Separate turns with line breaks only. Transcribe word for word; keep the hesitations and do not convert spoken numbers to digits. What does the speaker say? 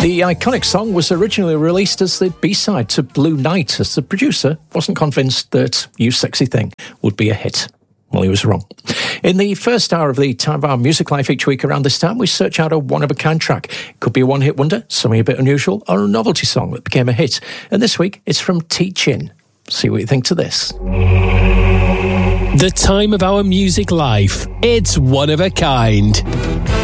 The iconic song was originally released as the B-side to Blue Night, as the producer wasn't convinced that You Sexy Thing would be a hit. Well, he was wrong. In the first hour of the Time of Our Music Life each week around this time, we search out a one-of-a-kind track. It could be a one-hit wonder, something a bit unusual, or a novelty song that became a hit. And this week, it's from T-Chin. See what you think to this.
The Time of Our Music Life. It's one of a kind.